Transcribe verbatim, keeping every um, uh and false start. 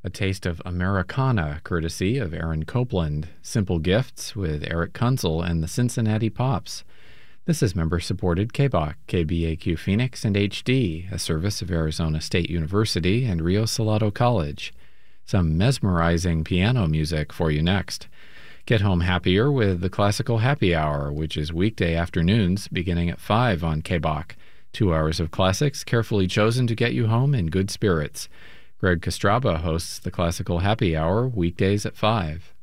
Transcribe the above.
A taste of Americana, courtesy of Aaron Copeland. Simple Gifts with Eric Kunzel and the Cincinnati Pops. This is member-supported K B O C, K B A Q Phoenix, and H D, a service of Arizona State University and Rio Salado College. Some mesmerizing piano music for you next. Get home happier with the Classical Happy Hour, which is weekday afternoons beginning at five on K B O C. Two hours of classics carefully chosen to get you home in good spirits. Greg Kostraba hosts the Classical Happy Hour weekdays at five.